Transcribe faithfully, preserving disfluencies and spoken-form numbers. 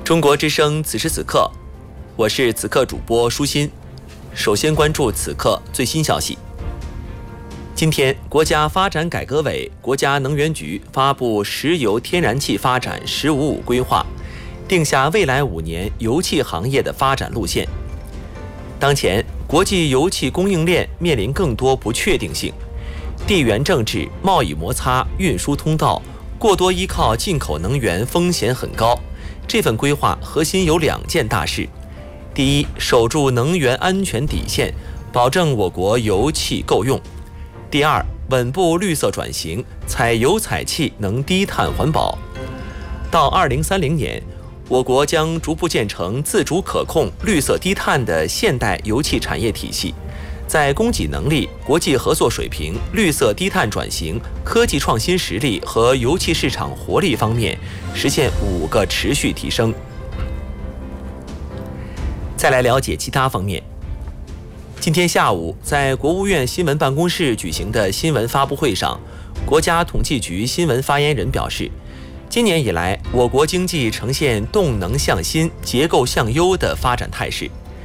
中国之声此时此刻，我是此刻主播舒心。首先关注此刻最新消息。今天，国家发展改革委、国家能源局发布石油天然气发展“十五五”规划，定下未来五年油气行业的发展路线。当前，国际油气供应链面临更多不确定性，地缘政治、贸易摩擦、运输通道过多依靠进口能源风险很高。这份规划核心有两件大事：第一，守住能源安全底线，保证我国油气够用；第二，稳步绿色转型，采油采气能低碳环保。到二零三零年，我国将逐步建成自主可控、绿色低碳的现代油气产业体系，在供给能力、国际合作水平、绿色低碳转型、科技创新实力和油气市场活力方面实现五个持续提升。再来了解其他方面。今天下午，在国务院新闻办公室举行的新闻发布会上，国家统计局新闻发言人表示，今年以来，我国经济呈现动能向新、结构向优的发展态势。